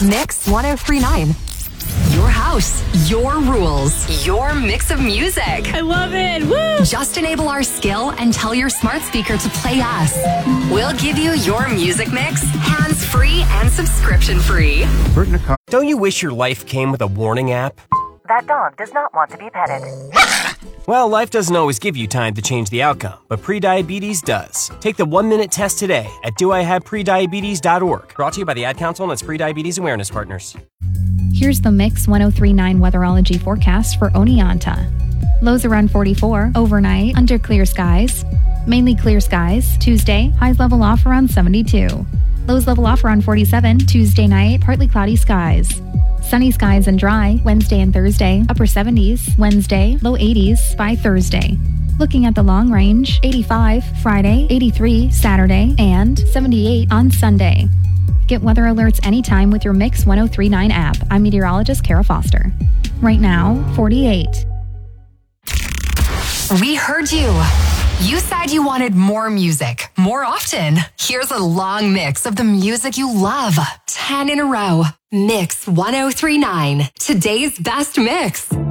Mix 1039. Your house, your rules, your mix of music. I love it. Woo! Just enable our skill and tell your smart speaker to play us. We'll give you your music mix, hands-free and subscription-free. Don't you wish your life came with a warning app? That dog does not want to be petted. Well, life doesn't always give you time to change the outcome, but prediabetes does. Take the 1-minute test today at doihaveprediabetes.org. Brought to you by the Ad Council and its prediabetes awareness partners. Here's the Mix 1039 weatherology forecast for Oneonta. Lows around 44, overnight, under clear skies. Mainly clear skies. Tuesday, highs level off around 72. Lows level off around 47, Tuesday night, partly cloudy skies. Sunny skies and dry, Wednesday and Thursday, upper 70s, Wednesday, low 80s by Thursday. Looking at the long range, 85 Friday, 83 Saturday, and 78 on Sunday. Get weather alerts anytime with your Mix 1039 app. I'm meteorologist Kara Foster. Right now, 48. We heard you. You said you wanted more music, more often. Here's a long mix of the music you love. 10 in a row. Mix 1039. Today's best mix.